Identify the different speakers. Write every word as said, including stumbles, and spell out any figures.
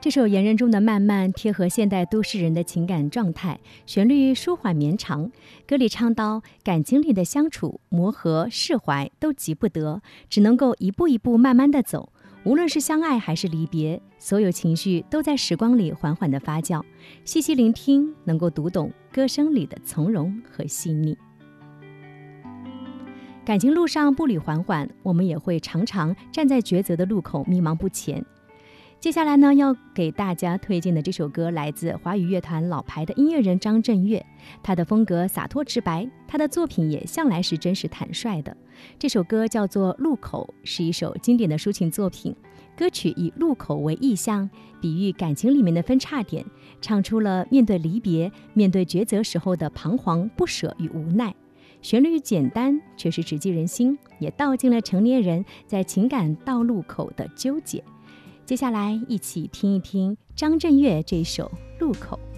Speaker 1: 这首言人中的慢慢贴合现代都市人的情感状态，旋律舒缓绵长，歌里唱到感情里的相处、磨合、释怀都急不得，只能够一步一步慢慢的走。无论是相爱还是离别，所有情绪都在时光里缓缓的发酵，细细聆听，能够读懂歌声里的从容和细腻。感情路上步履缓缓，我们也会常常站在抉择的路口迷茫不前。接下来呢，要给大家推荐的这首歌来自华语乐团老牌的音乐人张震岳，他的风格洒脱直白，他的作品也向来是真实坦率的。这首歌叫做《路口》，是一首经典的抒情作品。歌曲以路口为意象，比喻感情里面的分叉点，唱出了面对离别、面对抉择时候的彷徨、不舍与无奈。旋律简单，却是直击人心，也道尽了成年人在情感道路口的纠结。接下来一起听一听张震岳这首《路口》。